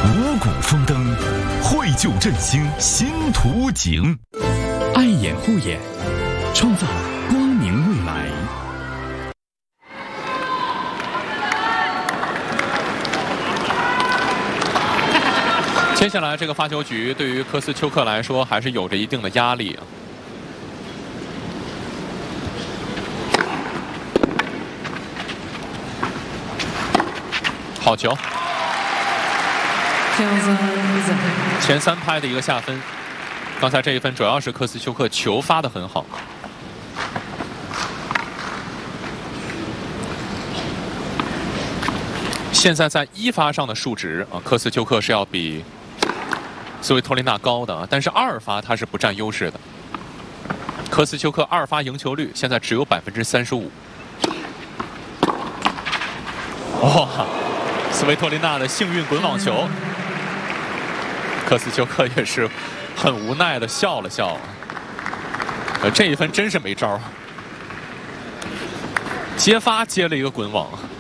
五谷丰登，绘就振兴新图景。爱眼护眼，创造光明未来。 接下来这个发球局对于科斯丘克来说还是有着一定的压力啊。好球，前3拍的一个下分。刚才这一分主要是科斯丘克球发得很好。现在在1发上的数值啊，科斯丘克是要比斯维托利娜高的，但是2发他是不占优势的。科斯丘克2发赢球率现在只有35%。哇！斯维托利娜的幸运滚网球，科斯丘克也是很无奈的笑了笑。这一分真是没招，接发接了一个滚网。